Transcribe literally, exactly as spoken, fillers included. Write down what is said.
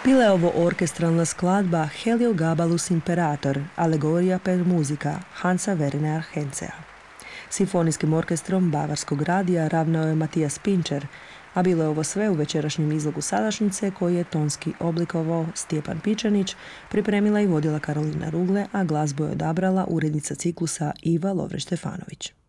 Bila je ovo orkestralna skladba Heliogabalus Imperator, alegorija per muzika Hansa Wernera Hensea. Simfonijskim orkestrom Bavarskog radija ravnao je Matijas Pinčer, a bilo je ovo sve u večerašnjem izlogu sadašnjice koji je tonski oblikovao Stjepan Pičanić, pripremila i vodila Karolina Rugle, a glazbu je odabrala urednica ciklusa Iva Lovre Štefanović.